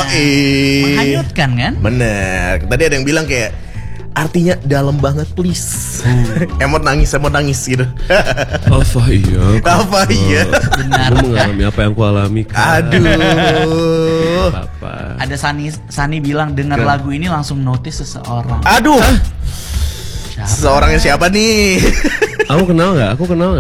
Menghanyutkan kan? Bener. Tadi ada yang bilang kayak artinya dalam banget please. Emot nangis gitu. Apa iya? Apa iya? Benar. Aku mengalami apa yang aku alami. Aduh. Apa? Ada Sani bilang dengar lagu ini langsung notice seseorang. Aduh. Siapa? Seseorangnya siapa nih? Aku kenal nggak?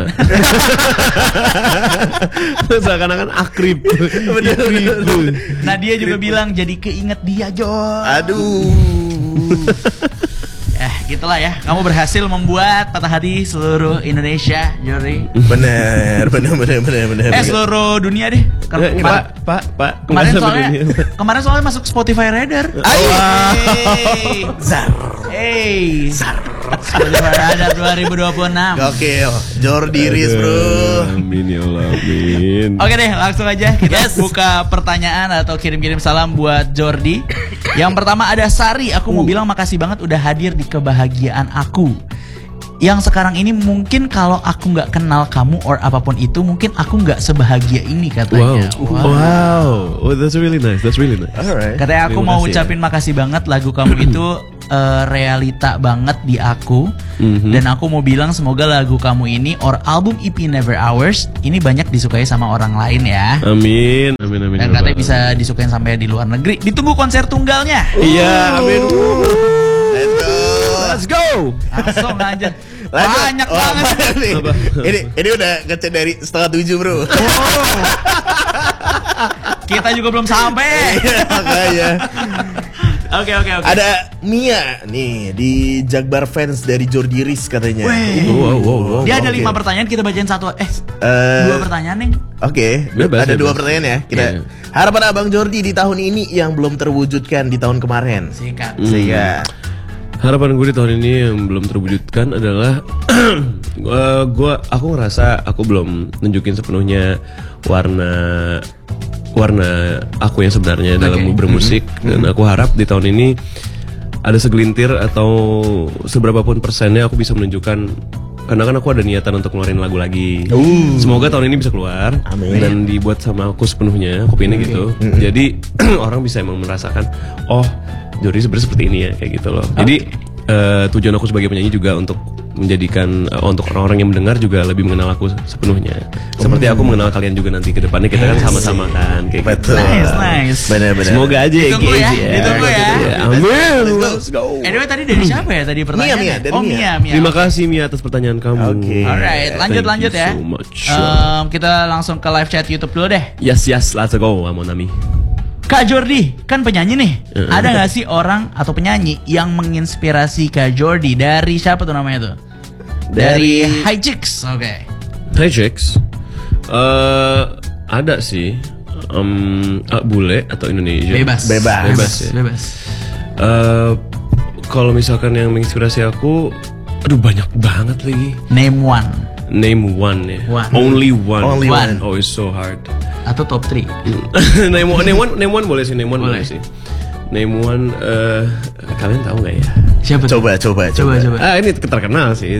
Seakan-akan akrib. Nah dia juga bilang jadi keinget dia Jor. Aduh. Gitulah ya. Kamu berhasil membuat patah hati seluruh Indonesia, Jordi. Bener. Seluruh dunia deh. Pak. Kemarin soalnya masuk Spotify Radar. Zar. Spotify Radar 2026. Gokil. Jordi Riz bro. Amin ya Allah, amin. Oke deh, langsung aja kita buka pertanyaan atau kirim-kirim salam buat Jordi. Yang pertama ada Sari, aku mau bilang makasih banget udah hadir di kebahagiaan aku. Yang sekarang ini mungkin kalau aku nggak kenal kamu or apapun itu, mungkin aku nggak sebahagia ini katanya. Wow. Oh, that's really nice. Alright. Katanya aku Terima mau kasih, ucapin makasih banget lagu kamu itu realita banget di aku. Dan aku mau bilang semoga lagu kamu ini or album EP Never Ours ini banyak disukai sama orang lain ya. Amin. Dan katanya bisa disukain sampai di luar negeri. Ditunggu konser tunggalnya. Iya, amin. Let's go. Langsung aja. Lanjut. Banyak banget nih. Ini udah ngechat dari 6:30 bro. Kita juga belum sampai. Makanya. Oke. Ada Mia nih di Jakbar fans dari Jordi Riz katanya. Wow. Dia ada 5 pertanyaan, kita bacain satu. 2 pertanyaan nih. Oke, Bebas. ada 2 pertanyaan ya. Kita harapan Abang Jordi di tahun ini yang belum terwujudkan di tahun kemarin. Sikat. Harapan gue di tahun ini yang belum terwujudkan adalah aku ngerasa aku belum nunjukin sepenuhnya warna aku yang sebenarnya dalam bermusik. Dan aku harap di tahun ini ada segelintir atau seberapa pun persennya aku bisa menunjukkan, karena kan aku ada niatan untuk ngeluarin lagu lagi. Semoga tahun ini bisa keluar. Amin. Dan dibuat sama aku sepenuhnya, aku pengennya gitu. Jadi orang bisa emang merasakan, oh Jordi sebenarnya seperti ini ya, kayak gitu loh. Jadi tujuan aku sebagai penyanyi juga untuk menjadikan untuk orang-orang yang mendengar juga lebih mengenal aku sepenuhnya. Seperti aku mengenal kalian juga nanti ke depannya, kita kan sama-sama kan kayak Betul. gitu. Nice. Benar. Semoga aja Ditunggu ya, gitu ditunggu ya. Amin. Let's go. Anyway tadi dari siapa ya tadi pertanyaannya? Mia, dari Mia. Terima kasih Mia atas pertanyaan kamu. Oke. Alright, lanjut Thank you ya. so much. Kita langsung ke live chat YouTube dulu deh. Yes, let's go, Monami. Kak Jordi, kan penyanyi nih. Ada gak sih orang atau penyanyi yang menginspirasi Kak Jordi? Dari siapa tuh namanya tuh? Dari High Chicks. Oke. Hi Chicks. Ada sih. Bule atau Indonesia? Bebas ya. Kalau misalkan yang menginspirasi aku, aduh banyak banget lagi. Name one Ya. One. Only one. One. Oh, it's so hard. atau top 3? name one boleh sih, name one boleh sih. Name one, kalian tahu nggak ya? Siapa? Coba. Ini terkenal sih.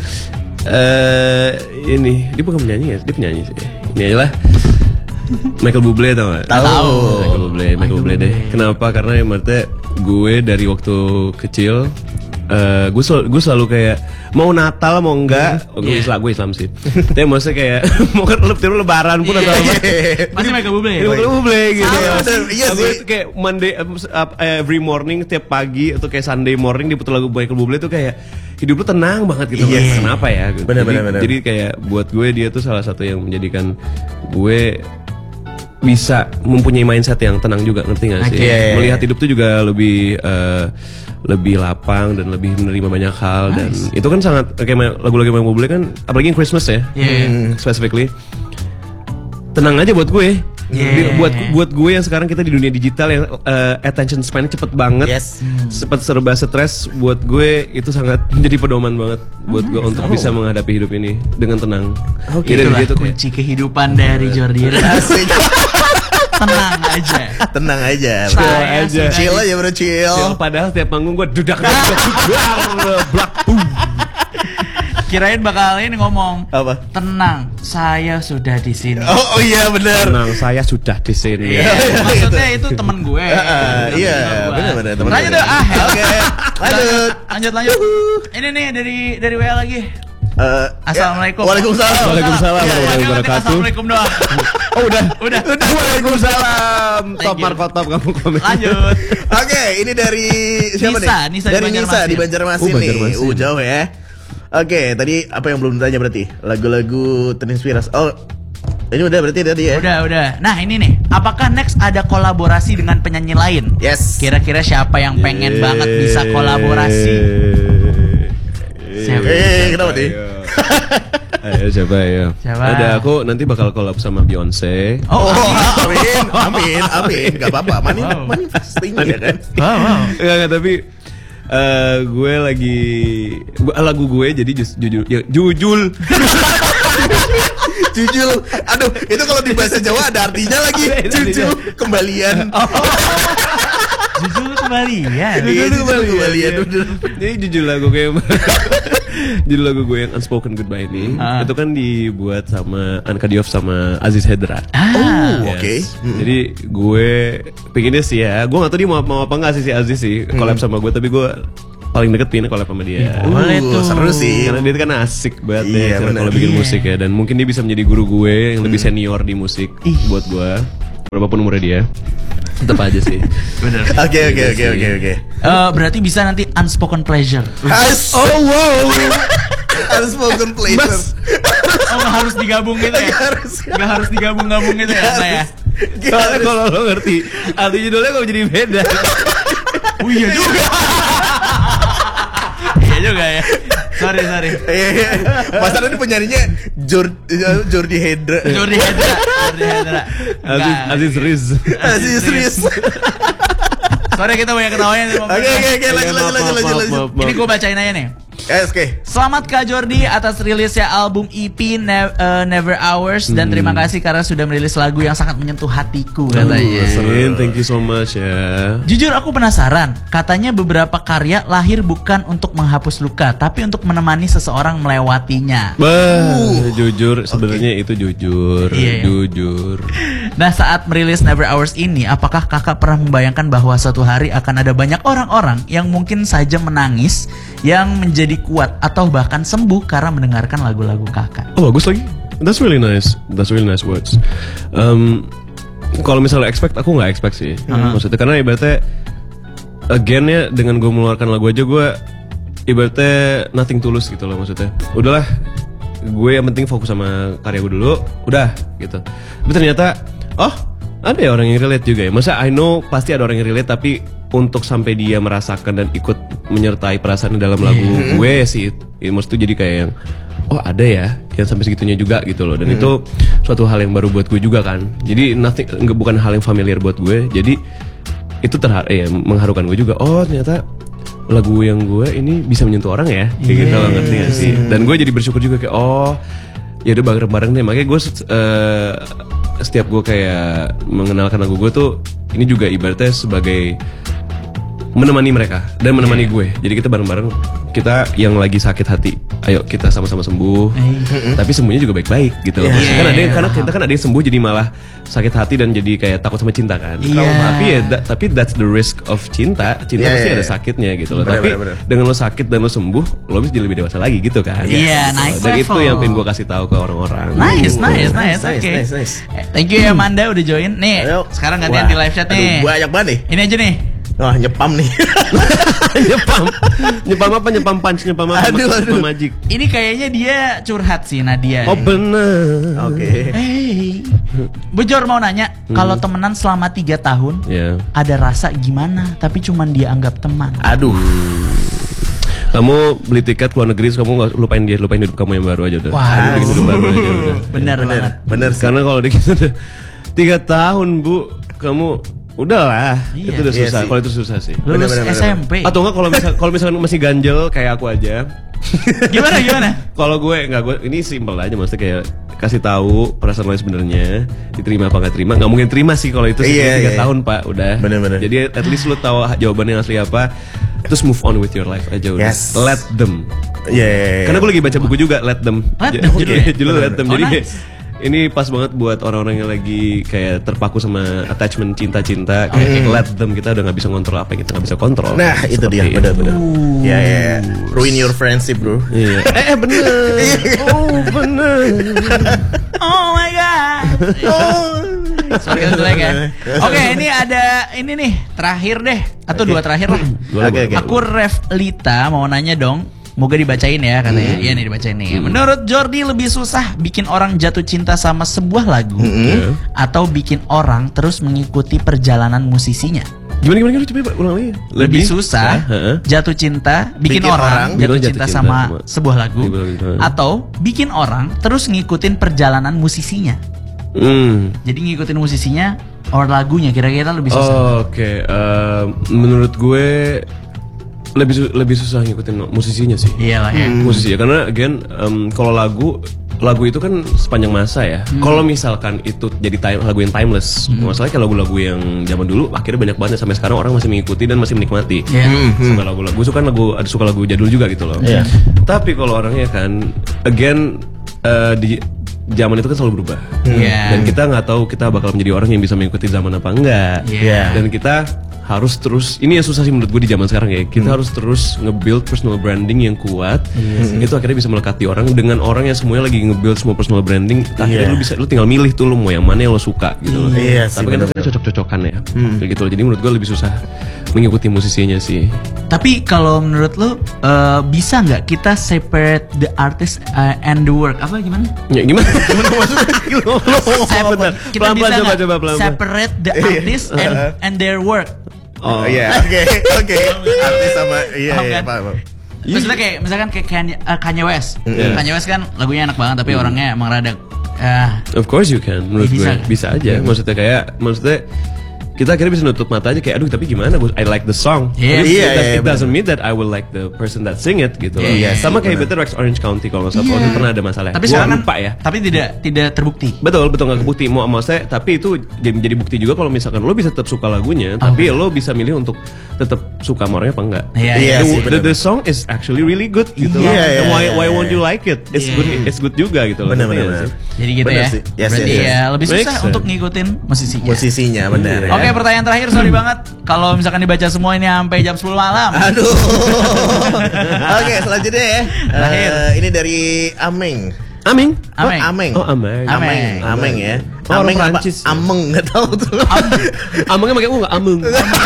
Ini dia bukan penyanyi ya, dia penyanyi sih. Ini adalah Michael Bublé, tau gak? Tahu. Michael Bublé deh. Kenapa? Karena yang maksudnya gue dari waktu kecil, gue selalu kayak mau Natal mau enggak, gue Islam sih. Tapi maksudnya kayak mau Lebaran pun atau apa, Pasti Michael Bublé. Michael Bublé gitu. Iya Gue sih. kayak Monday, every morning, tiap pagi atau kayak Sunday morning diputar lagu Michael Bublé tuh kayak hidup lu tenang banget gitu. Iya. Kenapa ya? Gitu. Bener. Jadi kayak buat gue dia tuh salah satu yang menjadikan gue bisa mempunyai mindset yang tenang juga, ngerti gak sih? Okay. Melihat hidup tuh juga lebih lapang dan lebih menerima banyak hal. Dan itu kan sangat kayak lagu-lagu Michael Bublé kan, apalagi yang Christmas ya, specifically tenang aja buat gue. Buat gue yang sekarang kita di dunia digital yang attention span cepet banget, cepet serba stres, buat gue itu sangat menjadi pedoman banget buat gue untuk bisa menghadapi hidup ini dengan tenang. Itulah kunci kehidupan dari Jordi. Tenang aja. Chill aja bro, chill. Padahal tiap panggung gue dudak. Kirain bakal ini ngomong. Apa? Tenang, saya sudah di sini. Oh iya benar. Tenang, saya sudah di sini. Iya. Maksudnya itu temen gue. Iya, benar teman. Lanjut deh. Oke. Lanjut. Ini nih dari WA lagi. Assalamualaikum. Waalaikumsalam. Waalaikumsalam warahmatullahi wabarakatuh. Assalamualaikum doang. Oh udah. Waalaikumsalam. Top Marco top kamu komen. Lanjut. Oke, ini dari siapa nih? Nisa Dari di Nisa di Banjarmasin nih. Banjarmasin. Jauh ya. Oke, tadi apa yang belum ditanya berarti? Lagu-lagu terinspirasi. Oh, ini udah berarti tadi ya? Udah. Nah ini nih, apakah next ada kolaborasi dengan penyanyi lain? Yes. Kira-kira siapa yang pengen banget bisa kolaborasi? Siapa? Kenapa nih? Ayo siapa ya? Siapa? Ada aku nanti bakal collab sama Beyonce. Oh, Amin. Gak apa-apa. Manifesting ya kan? wow. Enggak, tapi gue lagi lagu gue jadi jujul. Jujul. Aduh, itu kalau di bahasa Jawa ada artinya lagi. Jujul kembalian. Jujur kembalian. Jujul kembalian. Jadi jujur lagu gue yang Unspoken Goodbye ini itu kan dibuat sama Anka Diouf sama Aziz Hedra. Oke. Jadi gue pengennya sih ya, gue gak tahu dia mau apa nggak sih si Aziz sih collab sama gue, tapi gue paling deket pengen collab sama dia. Boleh tuh. Seru sih. Karena dia kan asik banget Iya, ya bener. kalau bikin Iya. musik ya, dan mungkin dia bisa menjadi guru gue yang lebih senior di musik buat gue, berapapun umurnya dia. Tetap aja sih. Bener. Oke. Berarti bisa nanti Unspoken Pleasure. Oh wow. Unspoken pleasure. Oh nggak harus digabung gitu ya? Nggak harus digabung-gabung gitu ya saya? Soalnya kalau lo ngerti arti judulnya kok jadi beda. Oh iya juga. Iya juga ya. Sorry. Iya. Mas Ardi penyanyinya Jordi Hedra. Jordi Hedra. Aziz Riz. Aziz Riz. Sorry kita banyak ketawanya. Oke, lanjut. Ini gue bacain aja nih. Oke. Selamat Kak Jordi atas rilisnya album EP Never Hours, dan terima kasih karena sudah merilis lagu yang sangat menyentuh hatiku katanya. Thank you so much ya. Jujur aku penasaran, katanya beberapa karya lahir bukan untuk menghapus luka, tapi untuk menemani seseorang melewatinya. Jujur sebenarnya itu jujur. Iya. Jujur. Nah saat merilis Never Hours ini, apakah kakak pernah membayangkan bahwa suatu hari akan ada banyak orang-orang yang mungkin saja menangis, yang menjadi kuat atau bahkan sembuh karena mendengarkan lagu-lagu kakak? Oh bagus lagi. That's really nice words. Kalau misalnya expect, aku nggak expect sih. Maksudnya karena ibaratnya again ya, dengan gue mengeluarkan lagu aja gue ibaratnya nothing tulus gitu loh, maksudnya. Udahlah, gue yang penting fokus sama karya gue dulu, udah gitu. Tapi ternyata ada ya orang yang relate juga ya. Masa I know pasti ada orang yang relate, tapi untuk sampai dia merasakan dan ikut menyertai perasaan dalam lagu gue sih, maksud itu jadi kayak yang ada ya yang sampai segitunya juga gitu loh. Dan itu suatu hal yang baru buat gue juga kan. Jadi bukan hal yang familiar buat gue. Jadi itu mengharukan gue juga. Oh ternyata lagu yang gue ini bisa menyentuh orang ya, kayak gitu loh, ngerti gak sih? Dan gue jadi bersyukur juga kayak ya udah bareng-bareng deh. Makanya gue setiap gue kayak mengenalkan lagu gue tuh, ini juga ibaratnya sebagai menemani mereka dan menemani gue. Jadi kita bareng-bareng, kita yang lagi sakit hati, ayo kita sama-sama sembuh. Tapi sembuhnya juga baik-baik gitu loh. Maksudnya kan ada yang, karena kita kan ada yang sembuh jadi malah sakit hati dan jadi kayak takut sama cinta kan. Tapi that's the risk of cinta. Cinta pasti ada sakitnya gitu loh. Tapi dengan lo sakit dan lo sembuh, lo bisa jadi lebih dewasa lagi gitu kan. Nice. Dan itu yang pengen gue kasih tahu ke orang-orang. Nice. Oke. Thank you ya Manda udah join. Nih, sekarang gantian di live chat nih. Banyak banget nih. Ini aja nih. Wah, nyepam nih. Nyepam punch, nyepam magic. Ini kayaknya dia curhat sih Nadia. Oh bener. Oke. Hey, Bujor mau nanya, kalau temenan selama 3 tahun, ada rasa gimana? Tapi cuman dia anggap teman. Aduh. Kamu beli tiket ke luar negeri, kamu nggak lupain hidup kamu yang baru aja udah. Wah, bikin hidup baru aja udah. Bener banget. Bener. Karena kalau dikit 3 tahun Bu, kamu udahlah, itu udah susah. Kalau itu susah sih. Lulus SMP. Atau enggak kalau misalkan masih ganjel kayak aku aja. Gimana? Kalau gue ini simpel aja, maksudnya kayak kasih tahu perasaan lo sebenarnya, diterima apa nggak terima. Nggak mungkin terima sih kalau itu 3 tahun Pak, udah. Bener. Jadi at least lo tahu jawabannya asli apa. terus move on with your life aja udah. Yes. Let them. Yeah. Karena gue lagi baca buku juga, Let Them. Let Them judulnya? Judul Let Them. Oh, Jadi nice. ini pas banget buat orang-orang yang lagi kayak terpaku sama attachment cinta-cinta. Kayak let them, kita udah gak bisa ngontrol apa yang kita gak bisa kontrol. Nah, itu Seperti dia, benar-benar. Ya. Ruin your friendship, bro. Iya. Bener. Oh bener. Oh my god. Sorry jelek ya. Oke, ini ada ini nih terakhir deh atau dua terakhir lah. Oke. Aku Ref Lita mau nanya dong. Moga dibacain ya katanya. Iya nih dibacain nih. Menurut Jordi lebih susah bikin orang jatuh cinta sama sebuah lagu atau bikin orang terus mengikuti perjalanan musisinya? Gimana coba ulang lagi. Lebih susah jatuh cinta bikin orang jatuh cinta sama sebuah lagu atau bikin orang terus ngikutin perjalanan musisinya. Jadi ngikutin musisinya or lagunya kira-kira lebih susah. Oke. Menurut gue lebih susah ngikutin musisinya sih. Iyalah ya. Musisi ya, karena again kalau lagu itu kan sepanjang masa ya. Kalau misalkan itu jadi lagu yang timeless, masalahnya kayak lagu-lagu yang zaman dulu akhirnya banyak banget sampai sekarang orang masih mengikuti dan masih menikmati. Sama lagu-lagu. Gue suka lagu jadul juga gitu loh. Tapi kalau orangnya kan again di zaman itu kan selalu berubah. Dan kita nggak tahu kita bakal menjadi orang yang bisa mengikuti zaman apa enggak. Dan kita harus terus, ini yang susah sih menurut gue di zaman sekarang ya. Kita harus terus nge-build personal branding yang kuat. Itu akhirnya bisa melekati orang dengan orang yang semuanya lagi nge-build semua personal branding. Akhirnya lu tinggal milih tuh lu mau yang mana yang lo suka gitu loh. Tapi kan itu cocok-cocokan ya. Kayak gitu loh. Jadi menurut gue lebih susah mengikuti musisinya sih. Tapi kalau menurut lu bisa nggak kita separate the artist and the work? Apa gimana? Ya gimana? Gimana? Kita bisa nggak coba. separate the artist and their work? Oh iya, oke. Artis sama paham. Maksudnya kayak misalkan kayak Kanye West. Kanye West kan lagunya enak banget tapi orangnya emang rada Of course you can. Menurut bisa. gue bisa aja. Maksudnya kita akhirnya bisa nutup mata aja kayak aduh tapi gimana I like the song. It doesn't mean that I will like the person that sing it gitu. Sama kayak Better Rex Orange County kalau nggak salah pernah ada masalah. Tapi sekarang lupa ya. Tapi tidak terbukti. Betul nggak kebukti. Maksudnya tapi itu jadi bukti juga kalau misalkan lo bisa tetap suka lagunya, tapi lo bisa milih untuk tetap suka sama orangnya apa enggak. The song is actually really good gitu. Why won't you like it? It's good juga gitu loh. Benar. Jadi gitu ya. Berarti ya lebih susah untuk ngikutin musisinya. Benar. Oke, pertanyaan terakhir, sorry banget kalau misalkan dibaca semua ini sampai jam 10 malam. Aduh. Oke, selanjutnya ya. Ini dari Ameng. Ameng Ya. Ameng Prancis. Ameng nggak tahu tuh. Amengnya pakai nggak ameng.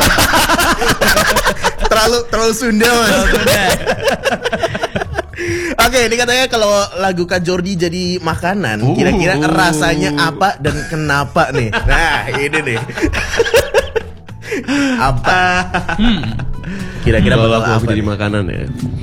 terlalu Sunda mas. Oke, ini katanya kalau lagu Kak Jordi jadi makanan, kira-kira rasanya apa dan kenapa nih? Nah, ini nih. Apa? Kira-kira kalau bakal aku apa jadi nih? makanan ya?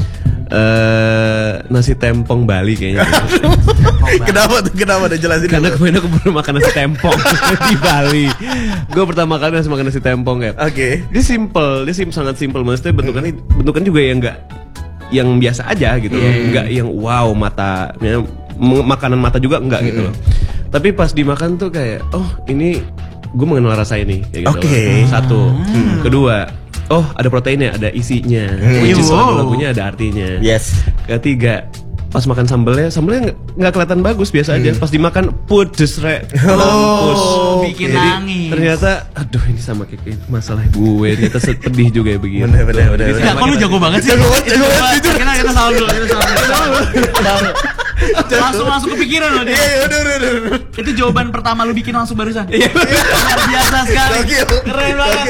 Nasi tempong Bali kayaknya. Kenapa tuh? Udah jelasin. Karena kemarin aku baru makan nasi tempong di Bali. Gue pertama kali makan nasi tempong ya. Oke. Dia sangat simple. Maksudnya bentukan juga yang biasa aja gitu loh. Enggak yang wow makanan mata juga enggak gitu loh. Tapi pas dimakan tuh kayak ini gue mengenal rasa ini kayak gitu loh. Satu. Kedua, ada proteinnya, ada isinya. Which is lagunya ada artinya. Yes. Ketiga, pas makan sambelnya nggak kelihatan bagus, biasa aja. Pas dimakan pedes bikin nangis. Ternyata aduh ini sama kayak masalah gue, ternyata sedih juga ya begini. Bener. Kok lu jago banget sih? Kita salah dulu. Langsung kepikiran loh dia. Udah. Itu jawaban pertama lu bikin langsung barusan. Luar biasa sekali. Keren banget.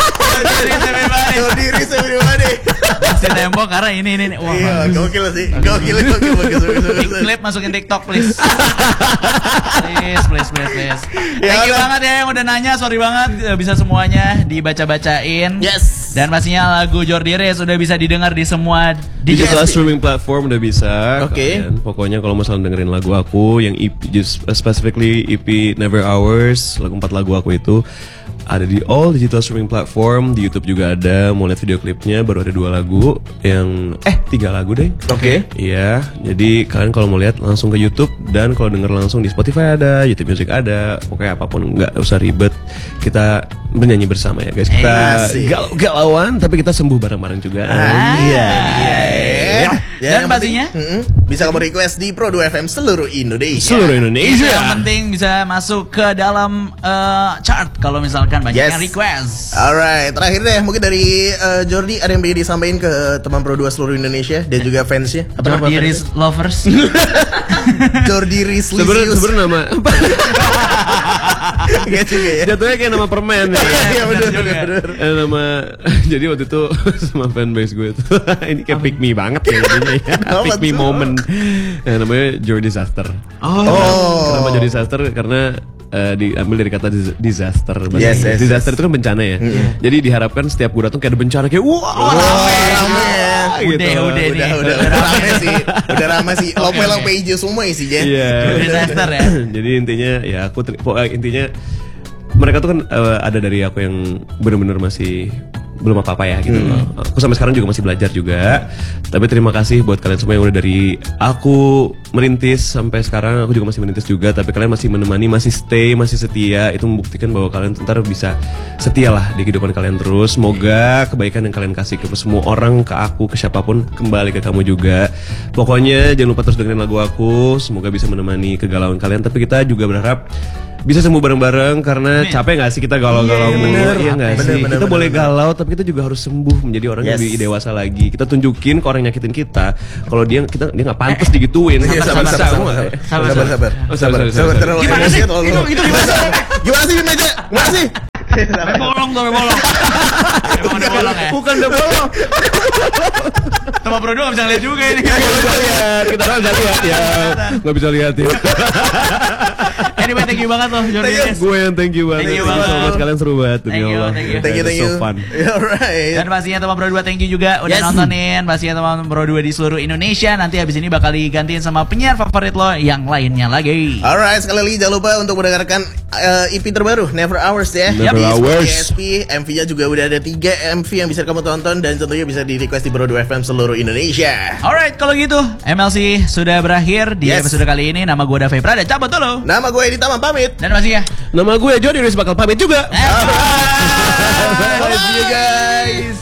Diri everybody. Nasi tempong karena ini. Wah. Iya, gokil sih. Gokil. Klip masukin TikTok please. Please. Thank you banget ya yang udah nanya. Sorry banget bisa semuanya dibaca-bacain. Yes. Dan pastinya lagu Jordi Reyes udah bisa didengar di semua digital streaming platform udah bisa. Oke. Pokoknya kalau misalnya dengerin lagu aku yang EP, just specifically EP Never Ours, 4 lagu aku itu ada di all digital streaming platform. Di YouTube juga ada. Mau lihat video klipnya baru ada 2 lagu yang 3 lagu deh. Oke. Iya, jadi kalian kalau mau lihat langsung ke YouTube, dan kalau denger langsung di Spotify ada, YouTube Music ada. Pokoknya apapun, nggak usah ribet. Kita bernyanyi bersama ya guys. Kita galau lawan, tapi kita sembuh bareng-bareng juga. Iya. Dan pastinya bisa kamu request di Pro 2 FM seluruh Indonesia. Seluruh Indonesia. yang penting bisa masuk ke dalam chart kalau misalkan banyak yang request. Alright, terakhir deh mungkin dari Jordi ada yang ingin disampaikan ke teman Pro 2 seluruh Indonesia dan juga fansnya. Jordi Riz Lovers. Jordi Riz Sebenarnya nama Gak juga ya. jatuhnya kayak nama permen ya. Iya benar. Nama jadi waktu itu sama fanbase gue itu ini kayak pick me banget ya jadinya ya. Pick me moment. Namanya Jordi Disaster. Kenapa Jordi Disaster? Karena diambil dari kata disaster. Yes. Disaster itu kan bencana ya. Jadi diharapkan setiap gue datang kayak ada bencana kayak rame. Udah Udah ramai sih. Lope hijau semua sih Jen. Iya. Disaster ya. Jadi intinya ya intinya mereka tuh kan ada dari aku yang benar-benar masih belum apa-apa ya gitu loh. Aku sampai sekarang juga masih belajar juga. Tapi terima kasih buat kalian semua yang udah dari aku merintis sampai sekarang, aku juga masih merintis juga. Tapi kalian masih menemani, masih stay, masih setia. Itu membuktikan bahwa kalian ntar bisa setia lah di kehidupan kalian terus. Semoga kebaikan yang kalian kasih ke semua orang, ke aku, ke siapapun, kembali ke kamu juga. Pokoknya jangan lupa terus dengerin lagu aku. Semoga bisa menemani kegalauan kalian. Tapi kita juga berharap bisa sembuh bareng-bareng karena capek gak sih kita galau-galau mulu? Iya gak sih? Kita boleh galau tapi kita juga harus sembuh menjadi orang yang lebih dewasa lagi. Kita tunjukin ke orang yang nyakitin kita kalau dia gak pantas digituin. Sabar. Gimana sih? Itu Gimana sih meja? Gimana sih? Sampai bolong. Emang udah bolong ya? Bukan udah bolong. Teman Pro 2 gak bisa lihat juga ini. Kita kan bisa lihat ya. Gak bisa lihat ya. Anyway, thank you banget loh Jordi. Gue yang thank you banget. Thank you banget. Kalian seru banget. Thank you. Thank you. So fun. Alright. Dan pastinya teman Pro 2 thank you juga udah nontonin. Pastinya teman Pro 2 di seluruh Indonesia. Nanti habis ini bakal digantiin sama penyiar favorit lo yang lainnya lagi. Alright, sekali lagi jangan lupa untuk mendengarkan EP terbaru Never Ours ya. Never Ours. PSP, MV-nya juga udah ada 3 MV yang bisa kamu tonton dan tentunya bisa di request di Pro 2 FM seluruh Indonesia. Alright, kalau gitu MLC sudah berakhir di episode kali ini. Nama gue Dave Prada, cabut dulu. Nama gue Edi Taman pamit. Dan pastinya Nama gue Jordi Riz bakal pamit juga. See you guys.